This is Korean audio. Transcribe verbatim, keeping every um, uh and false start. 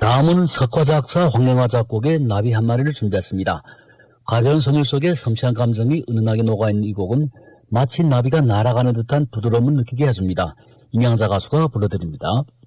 다음은 석화 작사 황영화 작곡의 나비 한 마리를 준비했습니다. 가벼운 선율 속에 섬세한 감정이 은은하게 녹아있는 이 곡은 마치 나비가 날아가는 듯한 부드러움을 느끼게 해줍니다. 임양자 가수가 불러드립니다.